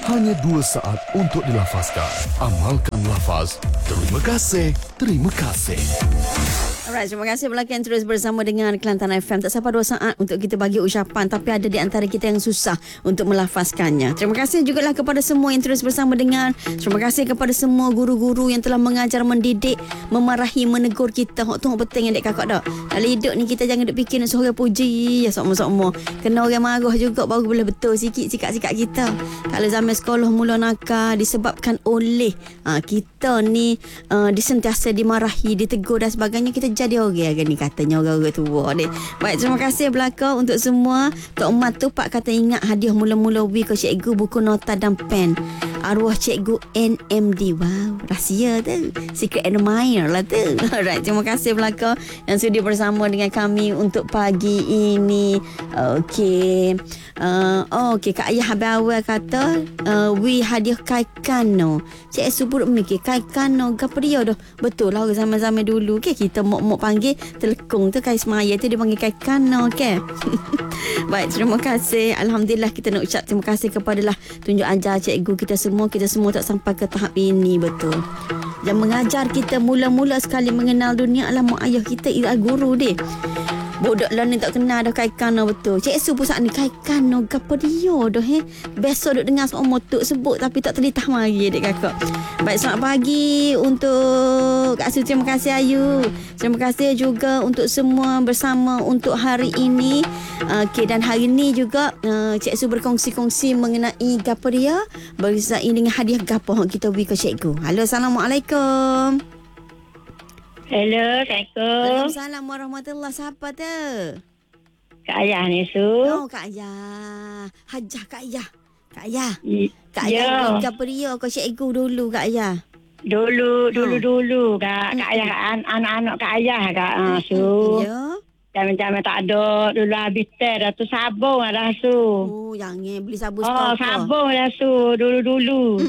Hanya 2 saat untuk dilafazkan. Amalkan lafaz. Terima kasih. Terima kasih. Alright, terima kasih belakang terus bersama dengan Kelantan FM. Tak sampai 2 saat untuk kita bagi ucapan, tapi ada di antara kita yang susah untuk melafazkannya. Terima kasih jugalah kepada semua yang terus bersama dengan. Terima kasih kepada semua guru-guru yang telah mengajar, mendidik, memarahi, menegur kita. Hak tu penting yang dek kakak dah. Dalam hidup ni kita jangan duk fikir nak suruh orang puji ya sokmo-sokmo. Kena orang marah juga baru boleh betul sikit sikap-sikap kita. Kalau zaman sekolah mula nakal disebabkan oleh kita ni disentiasa dimarahi, ditegur dan sebagainya, kita jadi orang ni katanya orang-orang tua ni. Baik, terima kasih belaka untuk semua. Kak Umar tu pak kata ingat hadiah mula-mula we ke cikgu buku nota dan pen. Arwah cikgu NMD. Wow, rahsia tu. Secret admirer lah tu. Alright, terima kasih belaka yang sudi bersama dengan kami untuk pagi ini. Okey. Okey, Kak Ayah habis awal kata we hadiah kaikano. Cik Subur mikir kaikano gapo dia dah. Betul lah zaman-zaman dulu ke kita mok panggil telekung tu kai semaya tu dia panggil kaikano ke. Baik, terima kasih. Alhamdulillah kita nak ucap terima kasih kepada lah tunjuk ajar cikgu kita semua tak sampai ke tahap ini. Betul. Yang mengajar kita mula-mula sekali mengenal dunia adalah mak ayah kita, ialah guru dia. Bodoh lah ni tak kenal dah kaikano betul. Cik Su pusat ni kaikano gapo dia dah besok duk dengar semua motok sebut tapi tak terlitah mari dek kakak. Baik, selamat pagi untuk Kak Su. Terima kasih Ayu. Terima kasih juga untuk semua bersama untuk hari ini. Okey, dan hari ini juga Cik Su berkongsi-kongsi mengenai gapo dia bersama dengan hadiah gapo kita beri ke cikgu. Halo, Assalamualaikum. Hello, Assalamualaikum. Waalaikumsalam warahmatullahi. Siapa tu? Kak Ayah ni, Su. Oh, Kak Ayah. Hajah Kak Ayah. Kak Ayah. Kak Ayah beri apa dia ke cikgu dulu Kak Ayah? Dulu Kak Ayah, anak-anak Kak Ayah Kak, Su. Ya. Jaman-jaman tak ada, dulu habis dah tu sabun dah, Su. Oh, jangan beli sabun sekolah. Oh, sabun dah, Su. Dulu.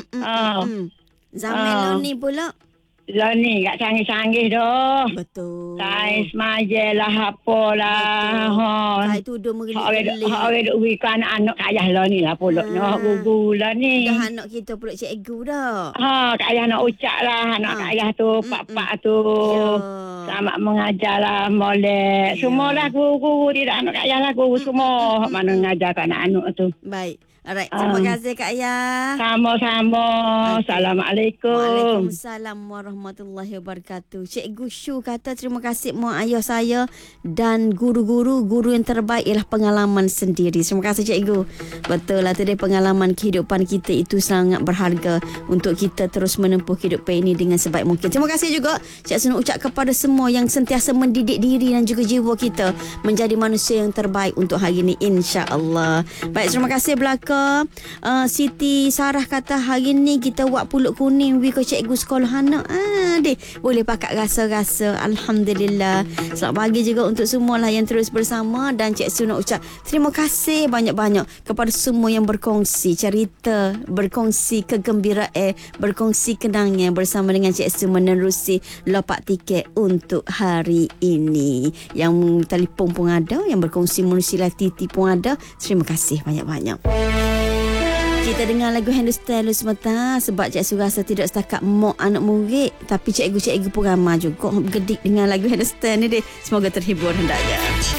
Zaman ni pula. Lah ni kat canggih-canggih dah. Betul. Saiz majalah apalah. Kai tudung megelik-gelik. Orang duk beri ke anak-anak Kak Ayah lah ni lah pulak. Nak guru lah ni. Dah anak kita pulak cikgu dah. Kak Ayah nak ucap lah. Anak Kak Ayah tu, pak-pak tu. Selamat mengajar lah, molek. Semualah guru-guru tidak anak Kak Ayah lah. Guru semua mana mengajar ke anak-anak tu. Baik. Alright, terima kasih Kak Ayah. Sama-sama. Okay. Assalamualaikum. Waalaikumsalam warahmatullahi wabarakatuh. Cikgu Syu kata terima kasih mak ayah saya dan guru yang terbaik ialah pengalaman sendiri. Terima kasih cikgu. Betul lah tadi, pengalaman kehidupan kita itu sangat berharga untuk kita terus menempuh kehidupan ini dengan sebaik mungkin. Terima kasih juga Cik Sunu ucap kepada semua yang sentiasa mendidik diri dan juga jiwa kita menjadi manusia yang terbaik untuk hari ini, insya-Allah. Baik, terima kasih belaka. Siti Sarah kata hari ni kita buat pulut kuning we ke cikgu sekolah anak. Deh, boleh pakai rasa-rasa. Alhamdulillah. Selamat pagi juga untuk semualah yang terus bersama, dan Cik Su nak ucap terima kasih banyak-banyak kepada semua yang berkongsi cerita, berkongsi kegembiraan, berkongsi kenangan bersama dengan Cik Su menerusi lopak tiket untuk hari ini. Yang telefon pun ada, yang berkongsi menerusi Titi pun ada. Terima kasih banyak-banyak. Kita dengar lagu Hindustan semata sebab Cik Su rasa tidak setakat mak anak murid, tapi cikgu-cikgu pun ramai juga gedik dengan lagu Hindustan ni deh. Semoga terhibur hendaknya.